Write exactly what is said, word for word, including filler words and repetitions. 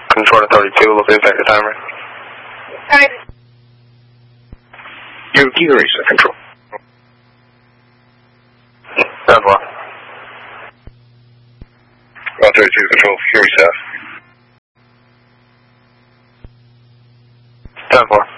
Control to thirty-two, locate back the timer. Alright. Your gear is at control. ten four. one thirty-two, control, Fury South. ten four.